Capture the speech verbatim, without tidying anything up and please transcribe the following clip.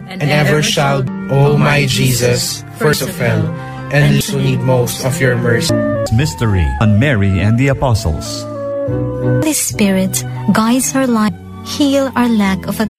and ever shall, O my Jesus, first of all, and those who need most of your mercy. Mystery on Mary and the Apostles. Holy Spirit, guides our life, heal our lack of